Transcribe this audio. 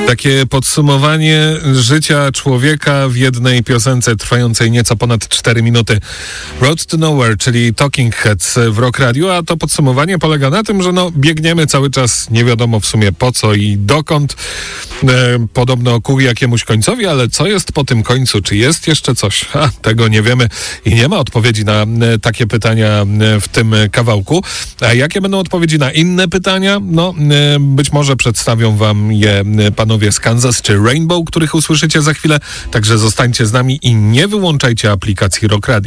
Takie podsumowanie życia człowieka w jednej piosence trwającej nieco ponad 4 minuty. Road to Nowhere, czyli Talking Heads w Rock Radio, a to podsumowanie polega na tym, że biegniemy cały czas, nie wiadomo w sumie po co i dokąd, podobno ku jakiemuś końcowi, ale co jest po tym końcu? Czy jest jeszcze coś? Tego nie wiemy i nie ma odpowiedzi na takie pytania w tym kawałku. A jakie będą odpowiedzi na inne pytania? Być może przedstawią wam je panowie z Kansas czy Rainbow, których usłyszycie za chwilę. Także zostańcie z nami i nie wyłączajcie aplikacji Rock Radio.